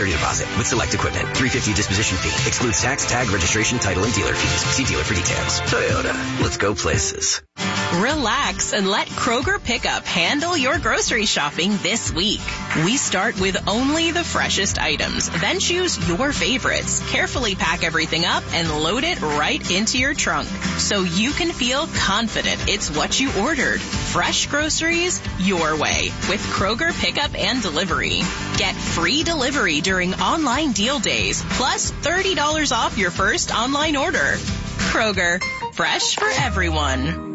deposit with select equipment. $350 disposition fee. Excludes tax, tag, registration, title, and dealer fees. See dealer for details. Toyota. Let's go places. Relax and let Kroger Pickup handle your grocery shopping this week. We start with only the freshest items, then choose your favorites. Carefully pack everything up and load it right into your trunk so you can feel confident it's what you ordered. Fresh groceries your way with Kroger Pickup and Delivery. Get free delivery during online deal days, plus $30 off your first online order. Kroger, fresh for everyone.